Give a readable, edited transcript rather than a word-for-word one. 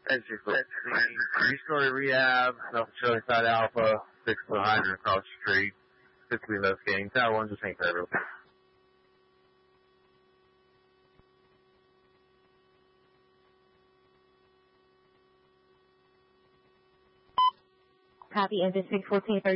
10-6, 3-story rehab, North Shirley Side Alpha, 6-foot hydrant across the street, between those gangs. Tower 1 just ain't federal. Copy, engine 614.